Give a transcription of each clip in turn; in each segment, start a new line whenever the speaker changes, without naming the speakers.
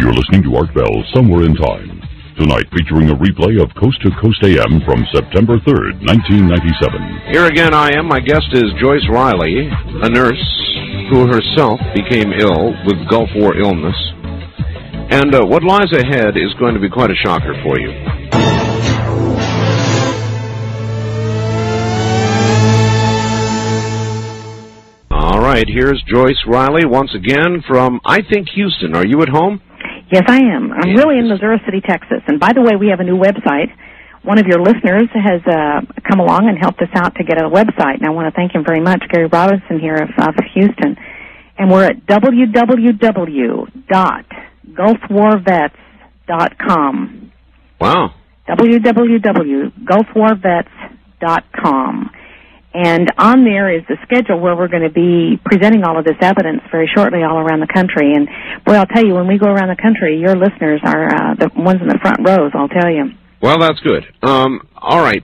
You're listening to Art Bell Somewhere in Time. Tonight featuring a replay of Coast to Coast AM from September 3rd, 1997.
Here again I am. My guest is Joyce Riley, a nurse who herself became ill with Gulf War illness. And what lies ahead is going to be quite a shocker for you. All right, here's Joyce Riley once again from, I think, Houston. Are you at home?
Yes, I am. I'm really in Missouri City, Texas. And by the way, we have a new website. One of your listeners has come along and helped us out to get a website, and I want to thank him very much, Gary Robinson here of Houston. And we're at www.gulfwarvets.com.
Wow.
www.gulfwarvets.com. And on there is the schedule where we're going to be presenting all of this evidence very shortly all around the country. And, boy, I'll tell you, when we go around the country, your listeners are the ones in the front rows, I'll tell you.
Well, that's good. All right.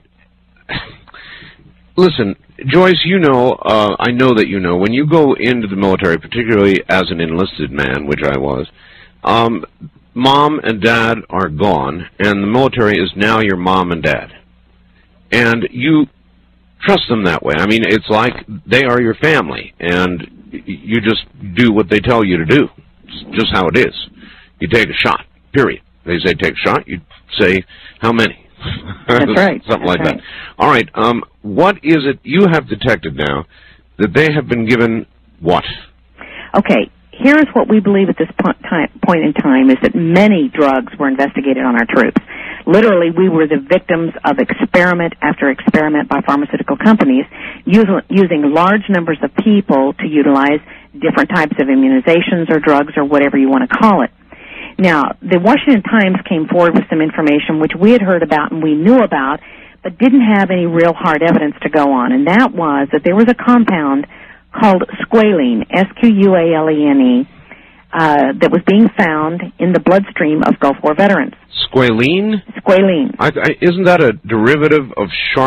Listen, Joyce, you know, I know that you know, when you go into the military, particularly as an enlisted man, which I was, Mom and Dad are gone, and the military is now your mom and dad. And you trust them that way. I mean, it's like they are your family, and you just do what they tell you to do. It's just how it is. You take a shot, period. They say take a shot, you say how many.
That's right.
Something like that. All right, what is it you have detected now that they have been given what?
Okay, here's what we believe at this point in time is that many drugs were investigated on our troops. Literally, we were the victims of experiment after experiment by pharmaceutical companies using large numbers of people to utilize different types of immunizations or drugs or whatever you want to call it. Now, the Washington Times came forward with some information which we had heard about and we knew about, but didn't have any real hard evidence to go on, and that was that there was a compound called squalene, S-Q-U-A-L-E-N-E, that was being found in the bloodstream of Gulf War veterans.
Squalene?
Squalene.
Isn't that a derivative of